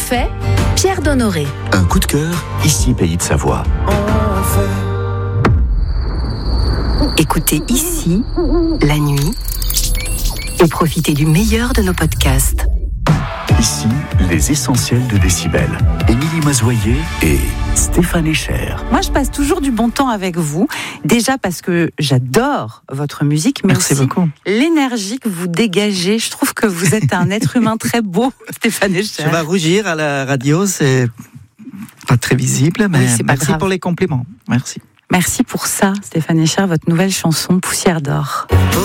fait, Pierre Donnoré. Un coup de cœur, ici Pays de Savoie. Écoutez ici, la nuit, et profitez du meilleur de nos podcasts. Ici, les essentiels de Décibel. Émilie Mazoyer et Stéphane Echer. Moi, je passe toujours du bon temps avec vous. Déjà parce que j'adore votre musique, mais merci aussi beaucoup. L'énergie que vous dégagez. Je trouve que vous êtes un être humain très beau, Stéphane Echer. Je vais rougir à la radio, c'est pas très visible, mais oui, c'est pas merci grave. pour les compliments. Merci. Merci pour ça, Stéphane Echer, votre nouvelle chanson Poussière d'or.